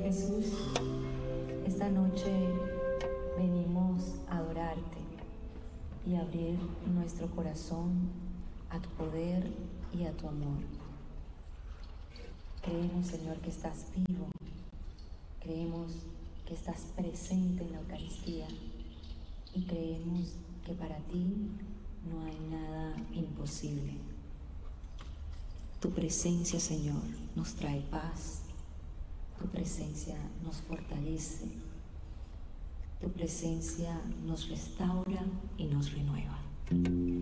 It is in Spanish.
Jesús, esta noche venimos a adorarte y a abrir nuestro corazón a tu poder y a tu amor. Creemos, Señor, que estás vivo, creemos que estás presente en la Eucaristía y creemos que para ti no hay nada imposible. Tu presencia, Señor, nos trae paz, tu presencia nos fortalece, tu presencia nos restaura y nos renueva.